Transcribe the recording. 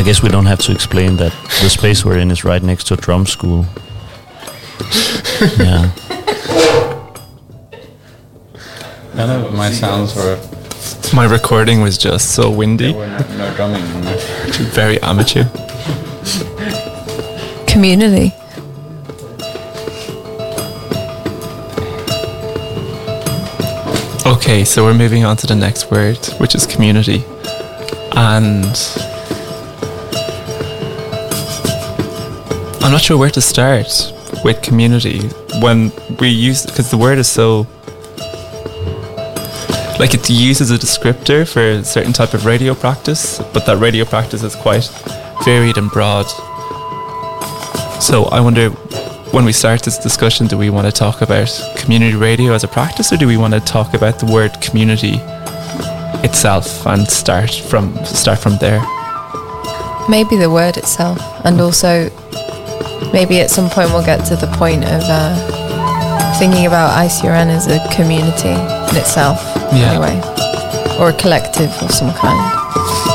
I guess we don't have to explain that the space we're in is right next to a drum school. Yeah. None of my sounds were. My recording was just so windy. There were no drumming. Very amateur. Community. Okay, so we're moving on to the next word, which is community. And I'm not sure where to start with community when we use, because the word is so, like, it's used as a descriptor for a certain type of radio practice, but that radio practice is quite varied and broad. So I wonder, when we start this discussion, do we want to talk about community radio as a practice, or do we want to talk about the word community itself and start from there? Maybe the word itself, and also maybe at some point we'll get to the point of thinking about ICRN as a community in itself, anyway, or a collective of some kind.